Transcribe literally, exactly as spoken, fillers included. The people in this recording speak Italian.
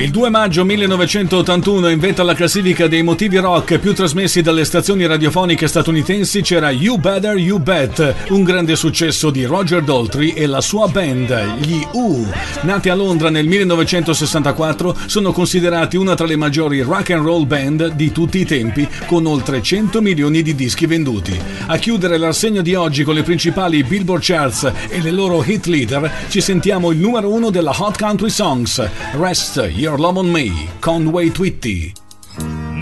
Il due maggio millenovecentottantuno, in vetta alla classifica dei motivi rock più trasmessi dalle stazioni radiofoniche statunitensi, c'era You Better You Bet, un grande successo di Roger Daltrey e la sua band, gli U. Nati a Londra nel millenovecentosessantaquattro, sono considerati una tra le maggiori rock and roll band di tutti i tempi, con oltre cento milioni di dischi venduti. A chiudere l'arsegno di oggi con le principali Billboard Charts e le loro hit leader, ci sentiamo il numero uno della Hot Country Songs, Rest Your Love on Me, Conway Twitty.